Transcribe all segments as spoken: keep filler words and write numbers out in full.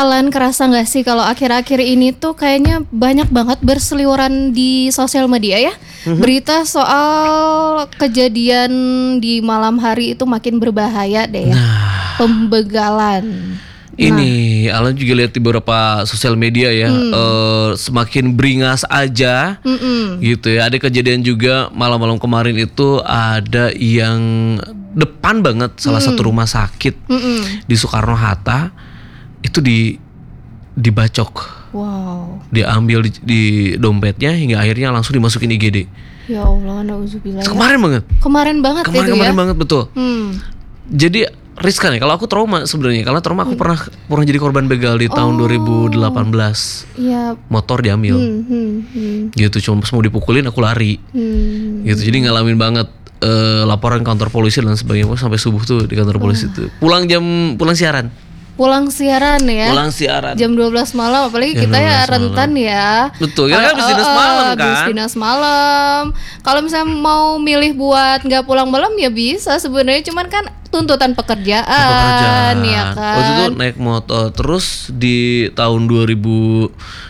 Alan, kerasa gak sih kalau akhir-akhir ini tuh kayaknya banyak banget berseliweran di sosial media ya, mm-hmm. berita soal kejadian di malam hari itu makin berbahaya deh ya, nah. pembegalan. Ini nah. Alan juga lihat di beberapa sosial media ya, hmm. uh, semakin beringas aja, Mm-mm. gitu ya. Ada kejadian juga malam-malam kemarin itu ada yang depan banget salah mm. satu rumah sakit Mm-mm. di Soekarno Hatta itu di dibacok, wow. diambil di, di dompetnya hingga akhirnya langsung dimasukin I G D. Ya Allah, nauzubillah. Kemarin banget. Kemarin banget kemarin, itu kemarin ya. banget betul. Hmm. Jadi riskan ya. Kalau aku trauma sebenarnya, karena trauma aku hmm. pernah pernah jadi korban begal di oh. tahun dua ribu delapan belas. Iya. Motor diambil. Hmm, hmm, hmm. Gitu, cuma pas mau dipukulin aku lari. Hmm. Gitu. Jadi ngalamin banget uh, laporan kantor polisi dan sebagainya. Sampai subuh tuh di kantor polisi oh. tuh. Pulang jam pulang siaran. Pulang siaran ya. Pulang siaran. Jam dua belas malam, apalagi jam kita ya rentan malam. Ya. Betul, ya kan habis dinas malam kan. Habis dinas malam. Kalau misalnya mau milih buat enggak pulang malam ya bisa sebenarnya, cuman kan tuntutan pekerjaan, pekerjaan. Ya kan. Waktu itu naik motor terus di tahun dua ribu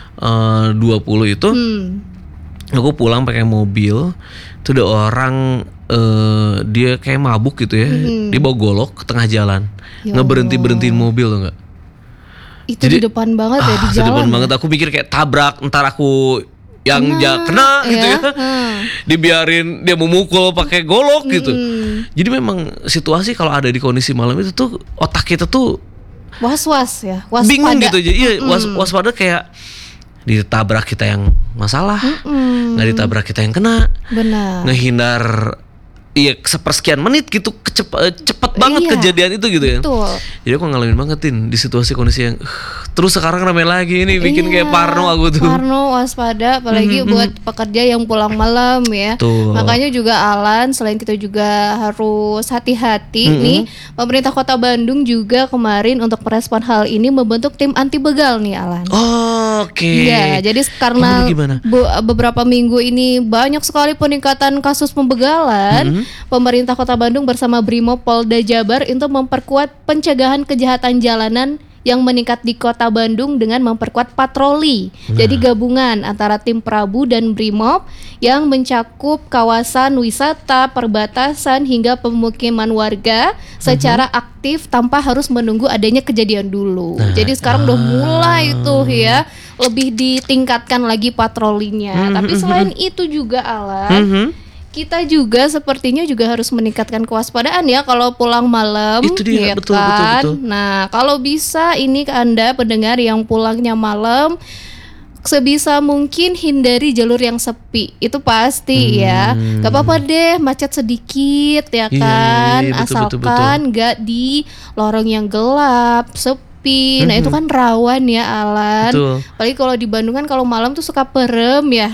dua puluh itu hmm. aku pulang pakai mobil. Itu ada orang uh, dia kayak mabuk gitu ya. Hmm. Dia bawa golok ke tengah jalan. Ya ngeberhenti-berhentiin mobil tuh enggak. Itu jadi, di depan banget ah, ya di jalan. Di depan ya? Banget, aku pikir kayak tabrak, entar aku yang kena, ja, kena ya? Gitu ya. Hmm. Dibiarin dia memukul pakai golok hmm. gitu. Jadi memang situasi kalau ada di kondisi malam itu tuh otak kita tuh was-was ya, waspada. Bingung gitu aja. Iya, was, waspada kayak ditabrak kita yang masalah, nggak ditabrak kita yang kena. Benar. Ngehindar iya sepersekian menit gitu kecep- cepet banget iya, kejadian itu gitu ya. Betul. Jadi aku ngalamin banget Tin di situasi kondisi yang uh, terus sekarang ramai lagi ini bikin iya, kayak parno aku tuh. Parno, waspada apalagi mm-hmm. buat pekerja yang pulang malam ya. Tuh. Makanya juga Alan, selain kita juga harus hati-hati mm-hmm. nih, pemerintah Kota Bandung juga kemarin untuk merespon hal ini membentuk tim anti begal nih Alan. Oh, oke. Okay. Iya, jadi karena bu- beberapa minggu ini banyak sekali peningkatan kasus pembegalan. Mm-hmm. Pemerintah Kota Bandung bersama Brimob Polda Jabar untuk memperkuat pencegahan kejahatan jalanan yang meningkat di Kota Bandung dengan memperkuat patroli. Nah. Jadi gabungan antara tim Prabu dan Brimob yang mencakup kawasan wisata, perbatasan hingga pemukiman warga secara uh-huh. aktif tanpa harus menunggu adanya kejadian dulu. Nah. Jadi sekarang udah mulai tuh ya lebih ditingkatkan lagi patrolinya. Uh-huh. Tapi selain itu juga Alan, uh-huh. kita juga sepertinya juga harus meningkatkan kewaspadaan ya kalau pulang malam. Itu dia, ya betul, kan? betul, betul. Nah, kalau bisa ini Anda pendengar yang pulangnya malam, sebisa mungkin hindari jalur yang sepi. Itu pasti hmm. ya. Gak apa-apa deh macet sedikit ya kan. Iya, iya, betul, asalkan betul, betul. Gak di lorong yang gelap, sepi. Mm-hmm. Nah itu kan rawan ya Alan. Betul. Apalagi kalau di Bandung kan kalau malam tuh suka perem ya.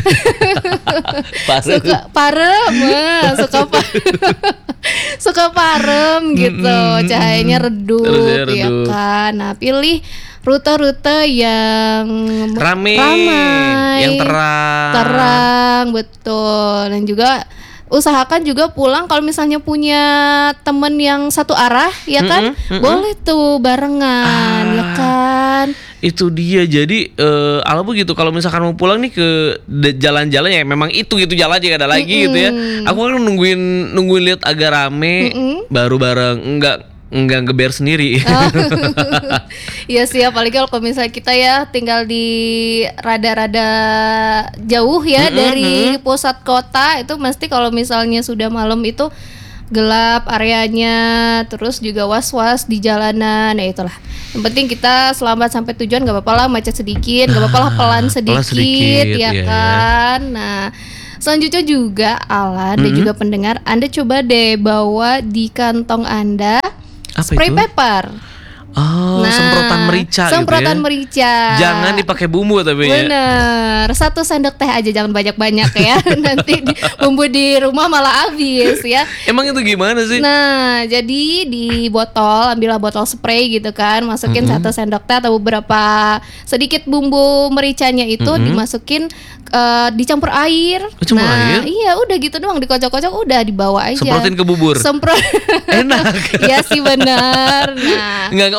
suka parem, ah, suka parem, suka parem gitu, mm-hmm. cahayanya redup, redup ya kan. Nah pilih rute-rute yang ramai, ramai, yang terang, terang betul, dan juga usahakan juga pulang kalau misalnya punya temen yang satu arah ya kan, mm-hmm, mm-hmm. boleh tuh barengan ah, ya kan. Itu dia, jadi uh, alamu gitu kalau misalkan mau pulang nih ke jalan-jalan ya memang itu gitu jalan aja gak ada lagi mm-hmm. gitu ya. Aku kan nungguin nungguin lihat agak rame mm-hmm. baru bareng enggak enggak ngeber sendiri. Oh. Iya sih, apalagi kalau misalnya kita ya tinggal di rada-rada jauh ya mm-hmm, dari mm-hmm. pusat kota, itu mesti kalau misalnya sudah malam itu gelap areanya, terus juga was-was di jalanan, ya itulah. Yang penting kita selamat sampai tujuan, gak apa-apa lah macet sedikit, gak apa-apa lah pelan sedikit, pelan sedikit ya iya, kan. Iya. Nah selanjutnya juga Alan mm-hmm. dan juga pendengar, Anda coba deh bawa di kantong Anda apa spray itu? Paper. Oh, nah, semprotan merica semprotan gitu ya. merica. Jangan dipakai bumbu tapi ya. Bener, satu sendok teh aja, jangan banyak-banyak ya. Nanti di, bumbu di rumah malah habis ya. Emang itu gimana sih? Nah, jadi di botol, ambillah botol spray gitu kan, masukin mm-hmm. satu sendok teh atau beberapa sedikit bumbu mericanya itu mm-hmm. dimasukin uh, dicampur air. Campur nah, air? Iya, udah gitu doang, dikocok-kocok udah dibawa aja. Semprotin ke bubur. Semprot. Enak. Iya sih benar. Nah, enggak,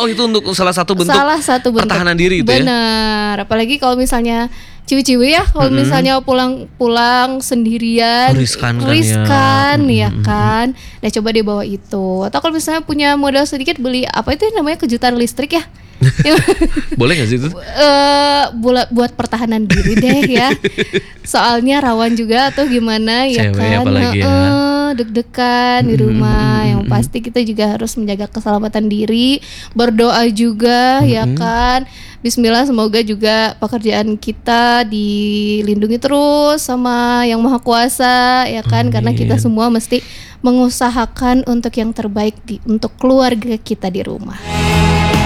oh itu untuk salah satu bentuk salah satu bentuk pertahanan diri itu ya. Benar, apalagi kalau misalnya ciwi-ciwi ya, kalau mm-hmm. misalnya pulang-pulang sendirian, oh, riskan kan riskan ya, ya kan. Nah coba dia bawa itu. Atau kalau misalnya punya modal sedikit, beli apa itu namanya kejutan listrik ya. Boleh nggak sih itu? Uh, buat buat pertahanan diri deh ya. Soalnya rawan juga atau gimana ya cewek kan. Apalagi ya. Uh, deg-degan di rumah. Yang pasti kita juga harus menjaga keselamatan diri, berdoa juga ya kan. Bismillah, semoga juga pekerjaan kita dilindungi terus sama Yang Maha Kuasa ya kan. Amin. Karena kita semua mesti mengusahakan untuk yang terbaik di, untuk keluarga kita di rumah.